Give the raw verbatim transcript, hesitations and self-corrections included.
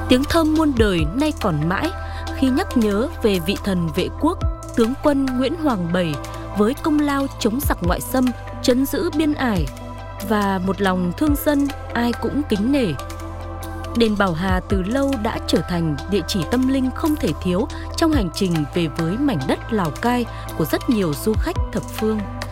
Tiếng thơm muôn đời nay còn mãi khi nhắc nhớ về vị thần vệ quốc, tướng quân Nguyễn Hoàng Bẩy với công lao chống giặc ngoại xâm, trấn giữ biên ải và một lòng thương dân ai cũng kính nể. Đền Bảo Hà từ lâu đã trở thành địa chỉ tâm linh không thể thiếu trong hành trình về với mảnh đất Lào Cai của rất nhiều du khách thập phương.